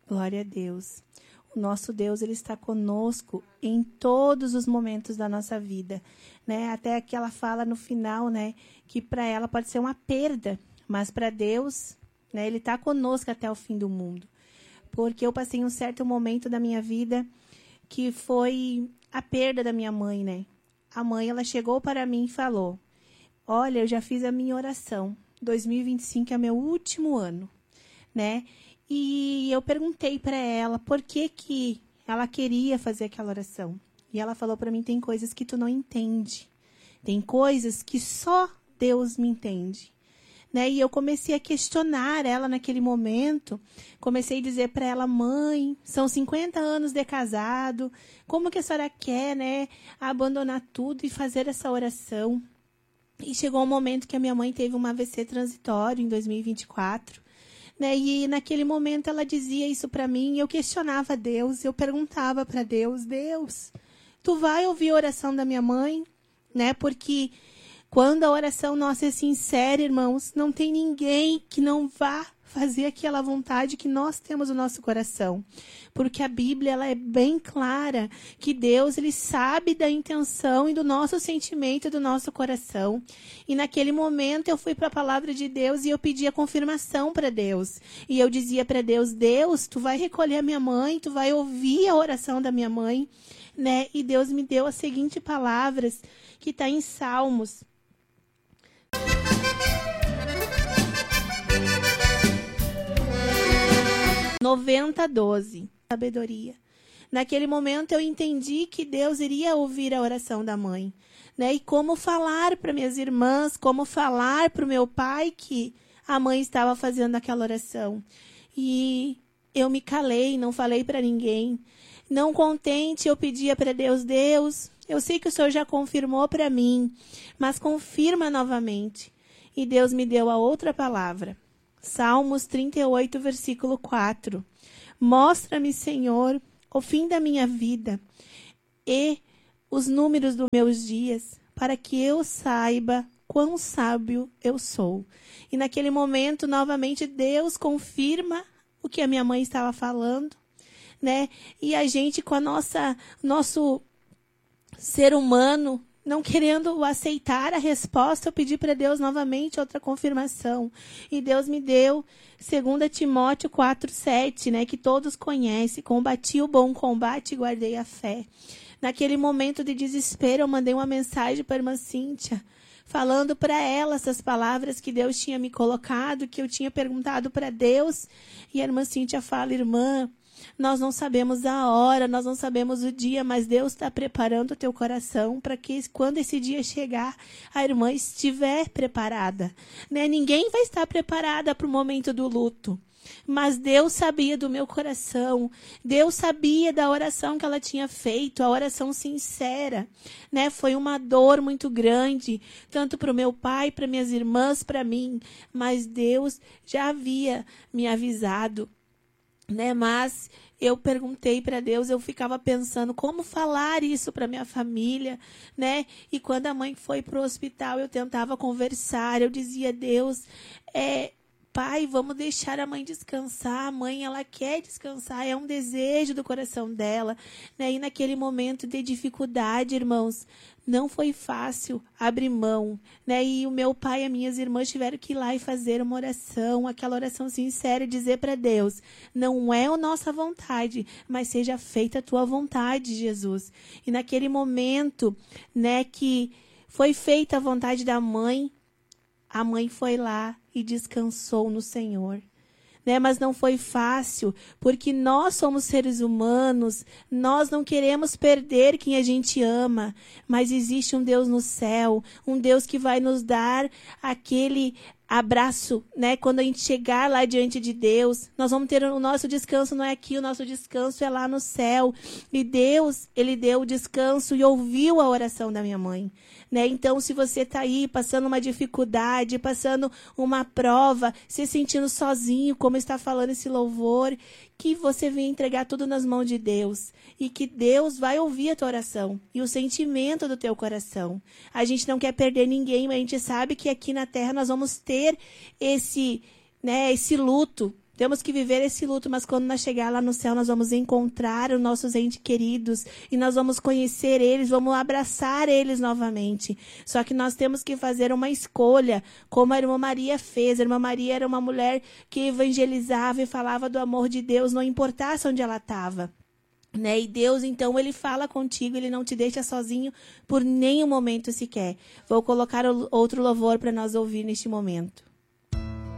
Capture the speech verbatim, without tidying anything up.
Glória a Deus. O nosso Deus, ele está conosco em todos os momentos da nossa vida, né? Até que ela fala no final, né, que para ela pode ser uma perda, mas para Deus, né, ele está conosco até o fim do mundo. Porque eu passei um certo momento da minha vida que foi a perda da minha mãe, né? A mãe, ela chegou para mim e falou: olha, eu já fiz a minha oração. dois mil e vinte e cinco é meu último ano, né? E eu perguntei para ela por que que ela queria fazer aquela oração. E ela falou para mim: tem coisas que tu não entende. Tem coisas que só Deus me entende. Né? E eu comecei a questionar ela naquele momento. Comecei a dizer para ela: mãe, são cinquenta anos de casado. Como que a senhora quer, né, abandonar tudo e fazer essa oração? E chegou um momento que a minha mãe teve um A V C transitório em dois mil e vinte e quatro. Né? E naquele momento ela dizia isso para mim, e eu questionava Deus, eu perguntava para Deus: Deus, tu vai ouvir a oração da minha mãe? Né? Porque quando a oração nossa é sincera, irmãos, não tem ninguém que não vá fazer aquela vontade que nós temos no nosso coração. Porque a Bíblia, ela é bem clara que Deus, ele sabe da intenção e do nosso sentimento, do nosso coração. E naquele momento eu fui para a palavra de Deus e eu pedi a confirmação para Deus. E eu dizia para Deus: Deus, tu vai recolher a minha mãe, tu vai ouvir a oração da minha mãe, né? E Deus me deu as seguintes palavras, que está em Salmos. noventa, doze. Sabedoria. Naquele momento eu entendi que Deus iria ouvir a oração da mãe, né? E como falar para minhas irmãs, como falar para o meu pai que a mãe estava fazendo aquela oração. E eu me calei, não falei para ninguém. Não contente, eu pedia para Deus: Deus, eu sei que o Senhor já confirmou para mim, mas confirma novamente. E Deus me deu a outra palavra. Salmos trinta e oito, versículo quatro. Mostra-me, Senhor, o fim da minha vida e os números dos meus dias, para que eu saiba quão sábio eu sou. E naquele momento, novamente, Deus confirma o que a minha mãe estava falando, né? E a gente, com a nossa, nosso ser humano, não querendo aceitar a resposta, eu pedi para Deus novamente outra confirmação. E Deus me deu dois Timóteo quatro, sete, né, que todos conhecem: combati o bom combate e guardei a fé. Naquele momento de desespero, eu mandei uma mensagem para a irmã Cíntia, falando para ela essas palavras que Deus tinha me colocado, que eu tinha perguntado para Deus. E a irmã Cíntia fala: irmã, nós não sabemos a hora, nós não sabemos o dia, mas Deus está preparando o teu coração para que quando esse dia chegar, a irmã estiver preparada. Né? Ninguém vai estar preparada para o momento do luto. Mas Deus sabia do meu coração. Deus sabia da oração que ela tinha feito, a oração sincera. Né? Foi uma dor muito grande, tanto para o meu pai, para minhas irmãs, para mim. Mas Deus já havia me avisado. Né? Mas eu perguntei para Deus, eu ficava pensando como falar isso para minha família, né? E quando a mãe foi para o hospital, eu tentava conversar, eu dizia: Deus, é, pai, vamos deixar a mãe descansar, a mãe, ela quer descansar, é um desejo do coração dela, né? E naquele momento de dificuldade, irmãos, não foi fácil abrir mão, né? E o meu pai e as minhas irmãs tiveram que ir lá e fazer uma oração, aquela oração sincera, e dizer para Deus: não é a nossa vontade, mas seja feita a tua vontade, Jesus. E naquele momento, né, que foi feita a vontade da mãe, a mãe foi lá e descansou no Senhor. Né? Mas não foi fácil, porque nós somos seres humanos, nós não queremos perder quem a gente ama, mas existe um Deus no céu, um Deus que vai nos dar aquele abraço, né? Quando a gente chegar lá diante de Deus, nós vamos ter o nosso descanso, não é aqui, o nosso descanso é lá no céu. E Deus, ele deu o descanso e ouviu a oração da minha mãe. Né? Então, se você está aí passando uma dificuldade, passando uma prova, se sentindo sozinho, como está falando esse louvor, que você venha entregar tudo nas mãos de Deus. E que Deus vai ouvir a tua oração e o sentimento do teu coração. A gente não quer perder ninguém, mas a gente sabe que aqui na terra nós vamos ter esse, né, esse luto, Temos que viver esse luto, mas quando nós chegar lá no céu, nós vamos encontrar os nossos entes queridos e nós vamos conhecer eles, vamos abraçar eles novamente. Só que nós temos que fazer uma escolha, como a irmã Maria fez. A irmã Maria era uma mulher que evangelizava e falava do amor de Deus, não importasse onde ela estava. Né? E Deus, então, ele fala contigo, ele não te deixa sozinho por nenhum momento sequer. Vou colocar outro louvor para nós ouvir neste momento.